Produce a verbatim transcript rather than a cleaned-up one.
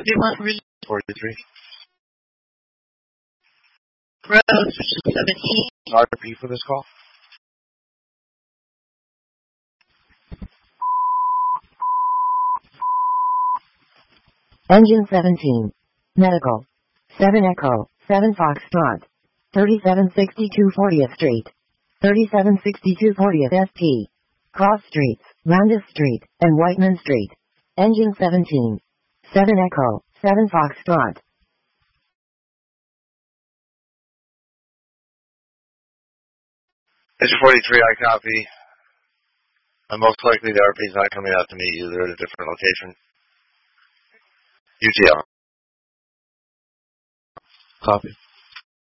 do you want really? forty-three. Rose, seventeen. R P for this call. Engine seventeen. Medical. seven Echo, seven Foxtrot. thirty-seven sixty-two fortieth Street. thirty-seven sixty-two fortieth S P. Cross Streets, Landis Street, and Whiteman Street. Engine seventeen. seven Echo, seven Foxtrot. Engine forty-three, I copy. And most likely the R P is not coming out to meet you. They're at a different location. U T L. Copy.